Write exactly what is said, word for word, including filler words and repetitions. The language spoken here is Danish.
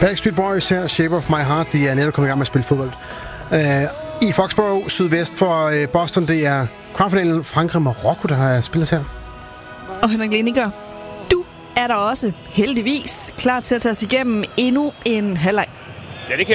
Backstreet Boys her, Shape of My Heart. De er netop kommet i gang med at spille fodbold. Uh, I Foxborough, sydvest for uh, Boston, det er kvartfinalen Frankrig-Marokko, der har spillet her. Og Henrik Leniger, du er der også heldigvis klar til at tage os igennem endnu en halvleg. Ja, det kan